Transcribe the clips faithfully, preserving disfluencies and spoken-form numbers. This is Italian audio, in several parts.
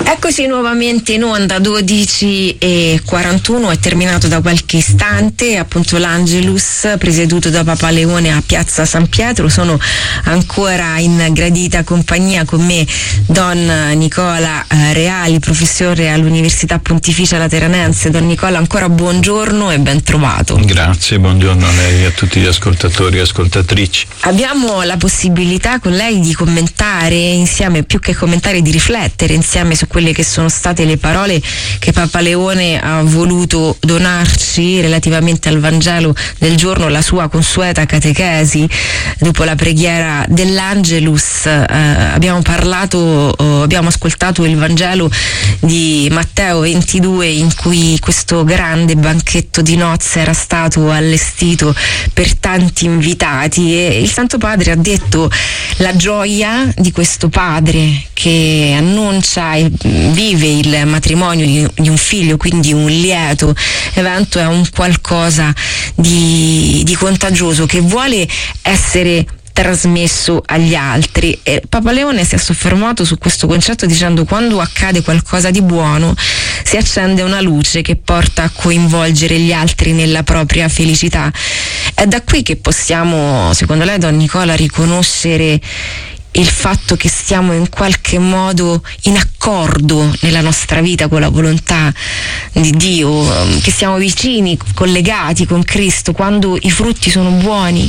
Eccoci nuovamente in onda, dodici e quarantuno, è terminato da qualche istante appunto l'Angelus presieduto da Papa Leone a Piazza San Pietro. Sono ancora in gradita compagnia con me Don Nicola eh, Reali, professore all'Università Pontificia Lateranense. Don Nicola, ancora buongiorno e ben trovato. Grazie, buongiorno a lei e a tutti gli ascoltatori e ascoltatrici. Abbiamo la possibilità con lei di commentare insieme, più che commentare, di riflettere insieme su quelle che sono state le parole che Papa Leone ha voluto donarci relativamente al Vangelo del giorno, la sua consueta catechesi dopo la preghiera dell'Angelus. Eh, abbiamo parlato, eh, abbiamo ascoltato il Vangelo di Matteo ventidue, in cui questo grande banchetto di nozze era stato allestito per tanti invitati, e il Santo Padre ha detto la gioia di questo padre che annuncia e vive il matrimonio di, di un figlio, quindi un lieto evento, è un qualcosa di, di contagioso che vuole essere trasmesso agli altri. E Papa Leone si è soffermato su questo concetto dicendo: quando accade qualcosa di buono si accende una luce che porta a coinvolgere gli altri nella propria felicità. È da qui che possiamo, secondo lei, Don Nicola, riconoscere il fatto che stiamo in qualche modo in accordo nella nostra vita con la volontà di Dio, che siamo vicini, collegati con Cristo, quando i frutti sono buoni?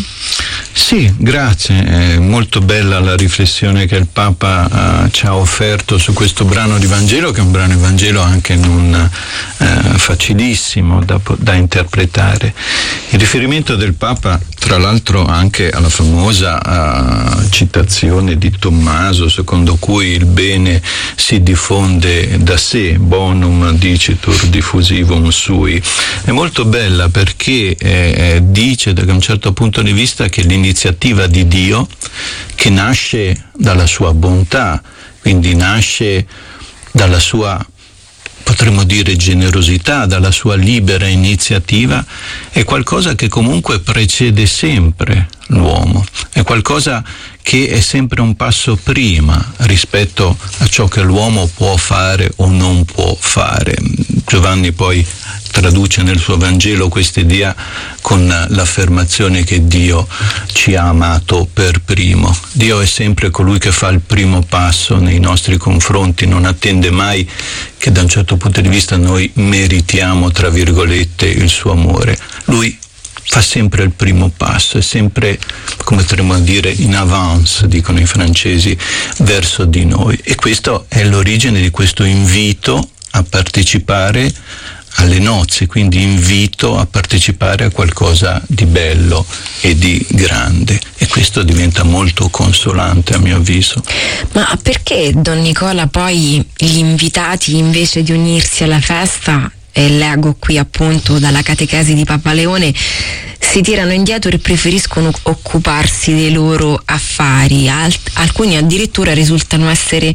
Sì, grazie, è molto bella la riflessione che il Papa uh, ci ha offerto su questo brano di Vangelo, che è un brano di Vangelo anche non uh, facilissimo da, da interpretare. Il riferimento del Papa, tra l'altro, anche alla famosa uh, citazione di Tommaso, secondo cui il bene si diffonde da sé, bonum dicitur diffusivum sui, è molto bella perché eh, dice da un certo punto di vista che l'iniziativa di Dio, che nasce dalla sua bontà, quindi nasce dalla sua, potremmo dire, generosità, dalla sua libera iniziativa, è qualcosa che comunque precede sempre l'uomo, è qualcosa che è sempre un passo prima rispetto a ciò che l'uomo può fare o non può fare. Giovanni poi traduce nel suo Vangelo questa idea con l'affermazione che Dio ci ha amato per primo. Dio è sempre colui che fa il primo passo nei nostri confronti, non attende mai che da un certo punto di vista noi meritiamo, tra virgolette, il suo amore. Lui fa sempre il primo passo, è sempre, come potremmo dire, in avance, dicono i francesi, verso di noi. E questo è l'origine di questo invito a partecipare alle nozze, quindi invito a partecipare a qualcosa di bello e di grande, e questo diventa molto consolante a mio avviso. Ma perché, Don Nicola, poi gli invitati, invece di unirsi alla festa, e leggo qui appunto dalla catechesi di Papa Leone, si tirano indietro e preferiscono occuparsi dei loro affari? Alt- alcuni addirittura risultano essere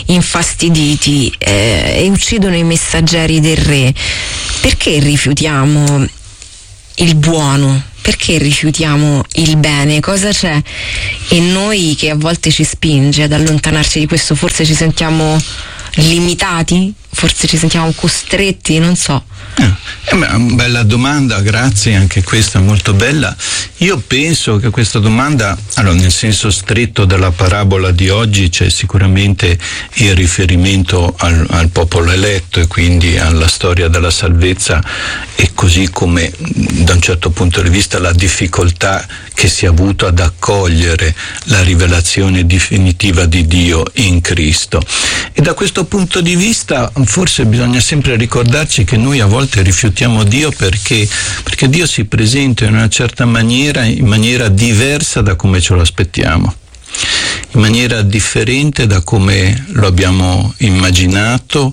infastiditi eh, e uccidono i messaggeri del re. Perché rifiutiamo il buono? Perché rifiutiamo il bene? Cosa c'è in noi che a volte ci spinge ad allontanarci di questo? Forse ci sentiamo limitati? Forse ci sentiamo costretti? Non so. Eh, è una bella domanda, grazie, anche questa è molto bella. Io penso che questa domanda, allora, nel senso stretto della parabola di oggi, c'è sicuramente il riferimento al, al popolo eletto e quindi alla storia della salvezza, e così come da un certo punto di vista la difficoltà che si è avuto ad accogliere la rivelazione definitiva di Dio in Cristo. E da questo punto di vista forse bisogna sempre ricordarci che noi a volte rifiutiamo Dio perché, perché Dio si presenta in una certa maniera, in maniera diversa da come ce lo aspettiamo, in maniera differente da come lo abbiamo immaginato,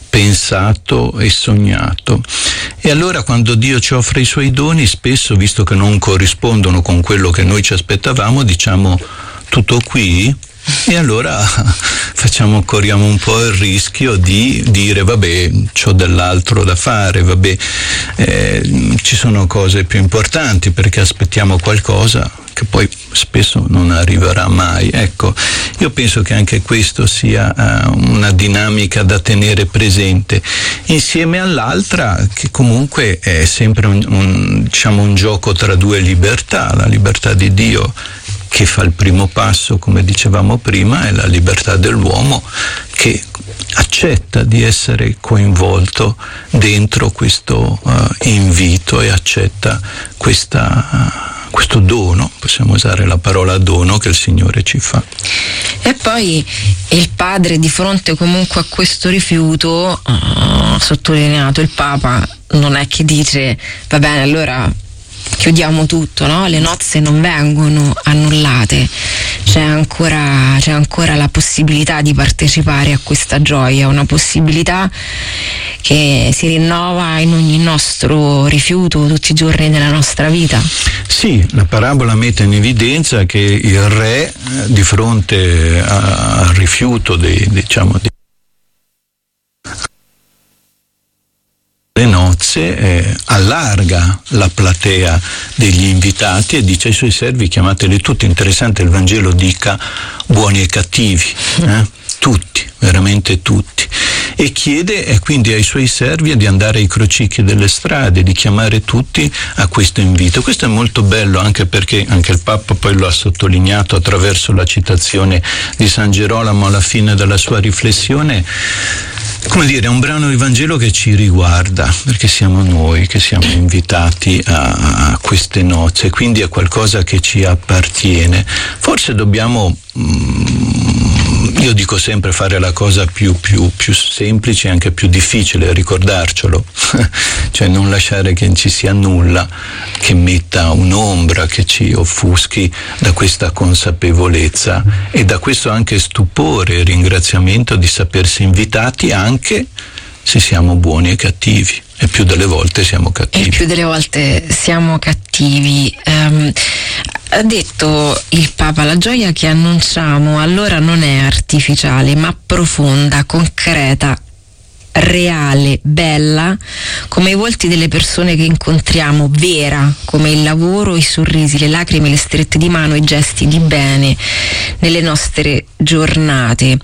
pensato e sognato. E allora quando Dio ci offre i suoi doni, spesso, visto che non corrispondono con quello che noi ci aspettavamo, diciamo: tutto qui? E allora facciamo, corriamo un po' il rischio di dire: vabbè, c'ho dell'altro da fare, vabbè, eh, ci sono cose più importanti, perché aspettiamo qualcosa che poi spesso non arriverà mai. Ecco, io penso che anche questo sia uh, una dinamica da tenere presente, insieme all'altra che comunque è sempre un, un, diciamo un gioco tra due libertà, la libertà di Dio che fa il primo passo, come dicevamo prima, e la libertà dell'uomo che accetta di essere coinvolto dentro questo uh, invito e accetta questa, uh, questo dono, possiamo usare la parola dono, che il Signore ci fa. E poi il padre, di fronte comunque a questo rifiuto, uh, sottolineato il Papa, non è che dice va bene, allora chiudiamo tutto, no? Le nozze non vengono annullate, c'è ancora, c'è ancora la possibilità di partecipare a questa gioia, una possibilità che si rinnova in ogni nostro rifiuto tutti i giorni della nostra vita. Sì, la parabola mette in evidenza che il re, di fronte a, al rifiuto dei, diciamo, dei le nozze, eh, allarga la platea degli invitati e dice ai suoi servi: chiamateli tutti. Interessante, il Vangelo dica buoni e cattivi, eh? tutti, veramente tutti, e chiede e quindi ai suoi servi di andare ai crocicchi delle strade, di chiamare tutti a questo invito. Questo è molto bello, anche perché anche il Papa poi lo ha sottolineato attraverso la citazione di San Gerolamo alla fine della sua riflessione. Come dire, è un brano di Vangelo che ci riguarda, perché siamo noi che siamo invitati a, a queste nozze, quindi è qualcosa che ci appartiene. Forse dobbiamo, mm, io dico sempre, fare la cosa più, più, più semplice e anche più difficile, ricordarcelo, cioè non lasciare che ci sia nulla che metta un'ombra, che ci offuschi da questa consapevolezza e da questo anche stupore e ringraziamento di sapersi invitati anche anche se siamo buoni e cattivi, e più delle volte siamo cattivi. E più delle volte siamo cattivi. Um, ha detto il Papa: la gioia che annunciamo allora non è artificiale, ma profonda, concreta, reale, bella, come i volti delle persone che incontriamo, vera, come il lavoro, i sorrisi, le lacrime, le strette di mano, i gesti di bene nelle nostre giornate.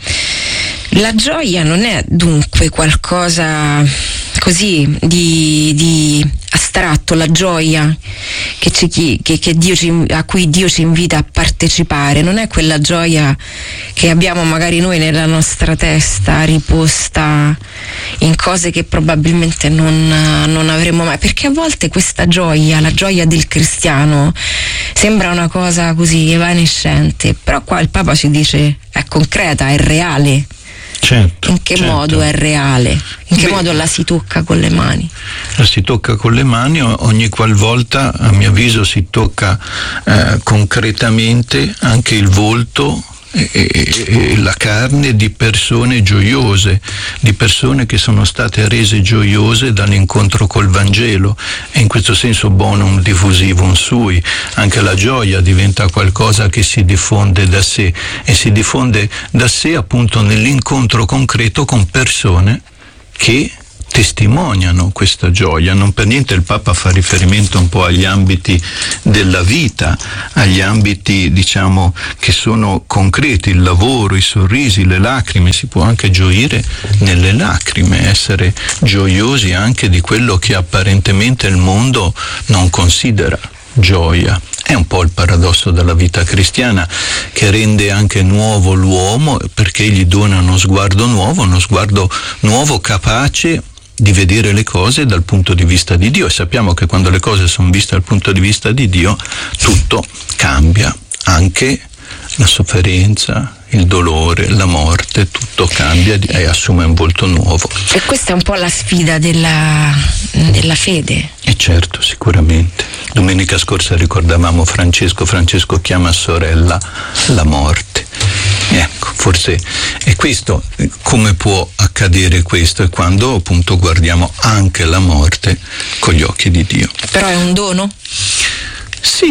La gioia non è dunque qualcosa così di, di astratto, la gioia che ci, che, che Dio ci, a cui Dio ci invita a partecipare, non è quella gioia che abbiamo magari noi nella nostra testa riposta in cose che probabilmente non, non avremo mai, perché a volte questa gioia, la gioia del cristiano, sembra una cosa così evanescente, però qua il Papa ci dice è concreta, è reale. Certo, in che certo. modo è reale? In che Beh, modo la si tocca con le mani? La si tocca con le mani ogni qualvolta, a mio avviso, si tocca eh, concretamente anche il volto e, e, e la carne di persone gioiose, di persone che sono state rese gioiose dall'incontro col Vangelo, e in questo senso bonum diffusivum sui, anche la gioia diventa qualcosa che si diffonde da sé, e si diffonde da sé appunto nell'incontro concreto con persone che testimoniano questa gioia. Non per niente il Papa fa riferimento un po' agli ambiti della vita, agli ambiti, diciamo, che sono concreti, il lavoro, i sorrisi, le lacrime. Si può anche gioire nelle lacrime, essere gioiosi anche di quello che apparentemente il mondo non considera gioia. È un po' il paradosso della vita cristiana, che rende anche nuovo l'uomo, perché gli dona uno sguardo nuovo, uno sguardo nuovo capace di vedere le cose dal punto di vista di Dio, e sappiamo che quando le cose sono viste dal punto di vista di Dio tutto cambia, anche la sofferenza, il dolore, la morte, tutto cambia e assume un volto nuovo. E questa è un po' la sfida della, della fede. E certo, sicuramente. Domenica scorsa ricordavamo Francesco, Francesco chiama sorella la morte. Ecco, forse è questo, come può accadere questo, è quando appunto guardiamo anche la morte con gli occhi di Dio. Però è un dono? Sì,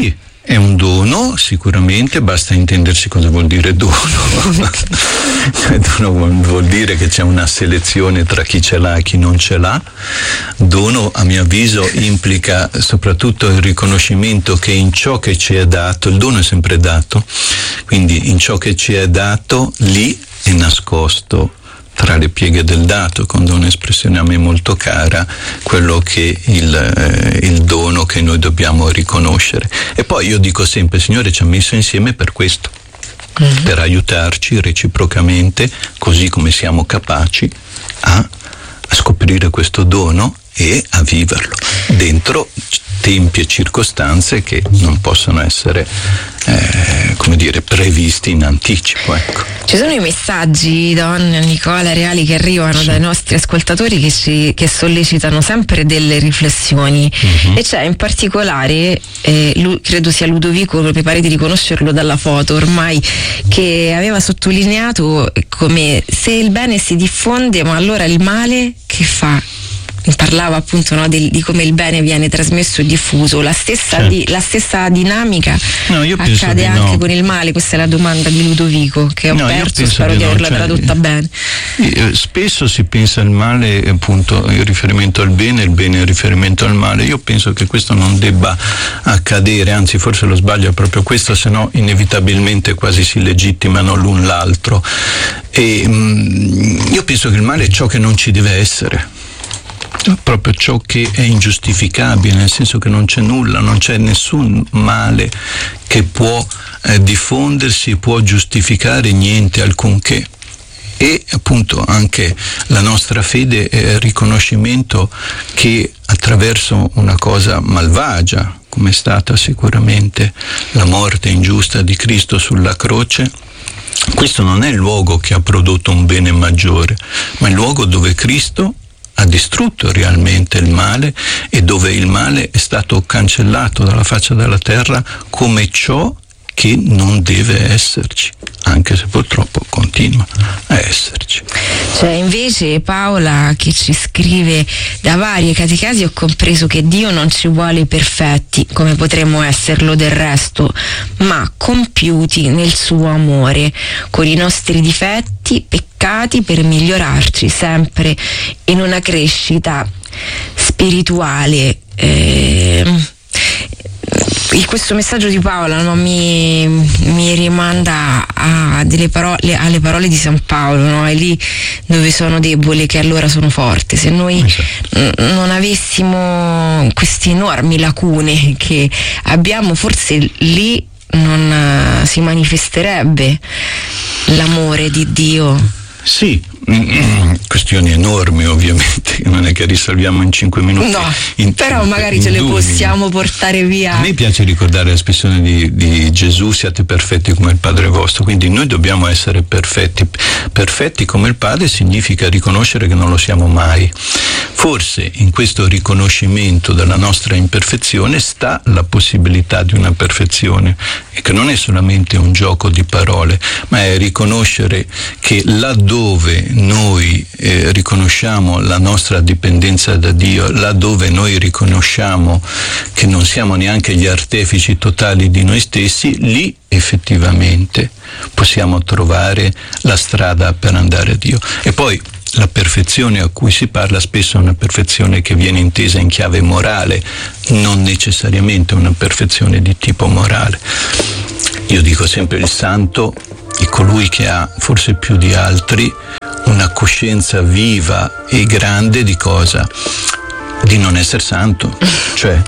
È un dono, sicuramente, basta intendersi cosa vuol dire dono. Dono vuol dire che c'è una selezione tra chi ce l'ha e chi non ce l'ha. Dono, a mio avviso, implica soprattutto il riconoscimento che in ciò che ci è dato, il dono è sempre dato, quindi in ciò che ci è dato, lì è nascosto tra le pieghe del dato, con un'espressione a me molto cara, quello che il, eh, il dono che noi dobbiamo riconoscere. E poi io dico sempre, Signore ci ha messo insieme per questo, mm-hmm. per aiutarci reciprocamente, così come siamo capaci a, a scoprire questo dono e a viverlo dentro tempi e circostanze che non possono essere eh, come dire previsti in anticipo, ecco. Ci sono i messaggi, Don Nicola Reali, che arrivano sì. dai nostri ascoltatori che, ci, che sollecitano sempre delle riflessioni, uh-huh. e c'è in particolare eh, lui, credo sia Ludovico, mi pare di riconoscerlo dalla foto ormai, che aveva sottolineato come se il bene si diffonde, ma allora il male che fa? Parlava appunto, no, di, di come il bene viene trasmesso e diffuso, la stessa, certo. di, la stessa dinamica no, accade anche no. con il male. Questa è la domanda di Ludovico che ho no, perso, spero di, di averla no. cioè, tradotta bene. Spesso si pensa al male appunto in riferimento al bene, il bene in riferimento al male. Io penso che questo non debba accadere, anzi forse lo sbaglio è proprio questo, se no inevitabilmente quasi si legittimano l'un l'altro. E mh, io penso che il male è ciò che non ci deve essere, proprio ciò che è ingiustificabile, nel senso che non c'è nulla, non c'è nessun male che può eh, diffondersi, può giustificare niente, alcunché. E appunto anche la nostra fede è il riconoscimento che attraverso una cosa malvagia, come è stata sicuramente la morte ingiusta di Cristo sulla croce, questo non è il luogo che ha prodotto un bene maggiore, ma il luogo dove Cristo ha distrutto realmente il male e dove il male è stato cancellato dalla faccia della terra come ciò che non deve esserci, anche se purtroppo continua a esserci. C'è invece Paola che ci scrive: da varie catechesi ho compreso che Dio non ci vuole perfetti, come potremmo esserlo del resto, ma compiuti nel suo amore, con i nostri difetti, peccati, per migliorarci sempre in una crescita spirituale. Eh, questo messaggio di Paola, no, mi, mi rimanda a delle parole, alle parole di San Paolo, no? È lì dove sono debole che allora sono forte. Se noi esatto. n- non avessimo queste enormi lacune che abbiamo, forse lì non uh, si manifesterebbe l'amore di Dio. Sì, questioni enormi ovviamente, non è che risolviamo in cinque minuti. No, in però cinque, magari ce le possiamo portare via. A me piace ricordare l'espressione di, di Gesù: siate perfetti come il Padre vostro. Quindi noi dobbiamo essere perfetti. Perfetti come il Padre significa riconoscere che non lo siamo mai. Forse in questo riconoscimento della nostra imperfezione sta la possibilità di una perfezione, e che non è solamente un gioco di parole, ma è riconoscere che laddove noi eh, riconosciamo la nostra dipendenza da Dio, laddove noi riconosciamo che non siamo neanche gli artefici totali di noi stessi, lì effettivamente possiamo trovare la strada per andare a Dio. E poi la perfezione a cui si parla spesso è una perfezione che viene intesa in chiave morale, non necessariamente una perfezione di tipo morale. Io dico sempre: il santo è colui che ha, forse più di altri, una coscienza viva e grande di cosa? Di non essere santo. Cioè,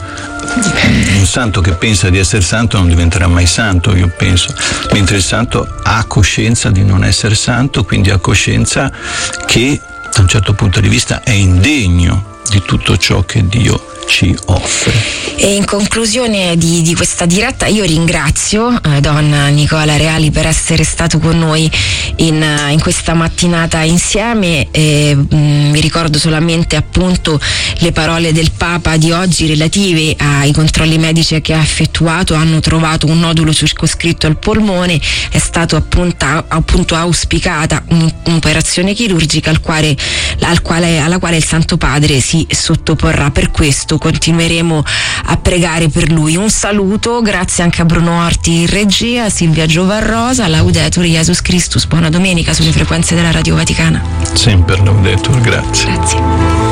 un santo che pensa di essere santo non diventerà mai santo, io penso, mentre il santo ha coscienza di non essere santo, quindi ha coscienza che da un certo punto di vista è indegno di tutto ciò che Dio ci offre. E in conclusione di, di questa diretta io ringrazio eh, Don Nicola Reali per essere stato con noi in, in questa mattinata insieme. E, mh, mi ricordo solamente appunto le parole del Papa di oggi relative ai controlli medici che ha effettuato. Hanno trovato un nodulo circoscritto al polmone, è stato appunto, appunto auspicata un, un'operazione chirurgica al quale, al quale, alla quale il Santo Padre si sottoporrà. Per questo continueremo a pregare per lui. Un saluto, grazie anche a Bruno Orti in regia, a Silvia Giovarrosa, Laudetur Jesus Christus, buona domenica sulle frequenze della Radio Vaticana. Sempre Laudetur, grazie. Grazie.